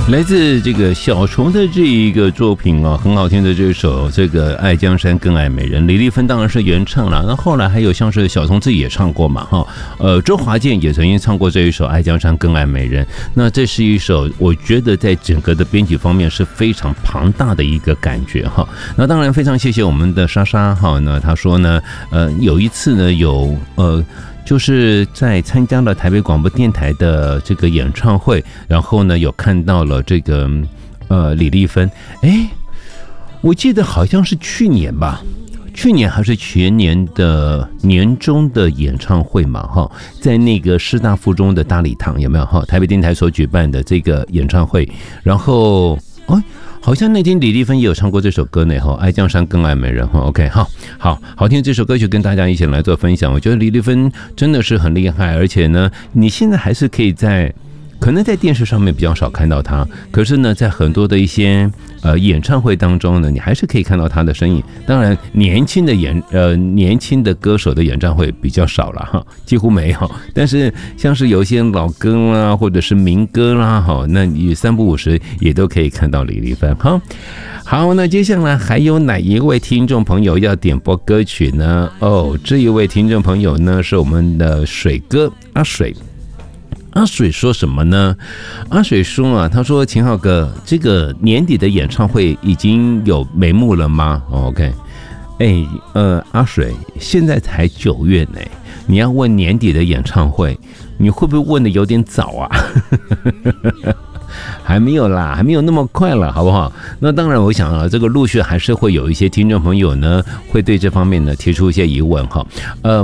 来自这个小虫的这一个作品啊，很好听的这首这个《爱江山更爱美人》，李丽芬当然是原唱了。那后来还有像是小虫自己也唱过嘛，哈，周华健也曾经唱过这一首《爱江山更爱美人》。那这是一首我觉得在整个的编曲方面是非常庞大的一个感觉哈。那当然非常谢谢我们的莎莎哈，那她说呢，有一次呢就是在参加了台北广播电台的这个演唱会，然后呢有看到了这个李丽芬，我记得好像是去年吧，去年还是前年的年中的演唱会嘛哈，在那个师大附中的大礼堂有没有哈？台北电台所举办的这个演唱会，然后好像那天李丽芬也有唱过这首歌呢哈，爱江山更爱美人哈。OK， 好听这首歌曲跟大家一起来做分享。我觉得李丽芬真的是很厉害，而且呢，你现在还是可以可能在电视上面比较少看到他，可是呢，在很多的一些演唱会当中呢，你还是可以看到他的身影。当然，年轻的歌手的演唱会比较少了哈，几乎没有。但是像是有一些老歌啦，或者是民歌啦，哈，那你三不五时也都可以看到李丽芬哈。好，那接下来还有哪一位听众朋友要点播歌曲呢？这一位听众朋友呢是我们的水哥阿水。阿水说什么呢？阿水说啊，他说秦浩哥，这个年底的演唱会已经有眉目了吗？OK， 阿水，现在才9月呢，你要问年底的演唱会，你会不会问的有点早啊？还没有啦，还没有那么快了，好不好？那当然，我想啊，这个陆续还是会有一些听众朋友呢，会对这方面呢提出一些疑问哈。